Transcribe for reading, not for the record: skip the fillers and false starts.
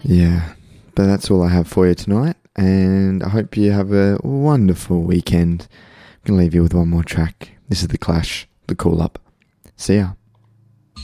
Yeah, but that's all I have for you tonight, and I hope you have a wonderful weekend. I'm going to leave you with one more track. This is The Clash, The Call Up. See ya.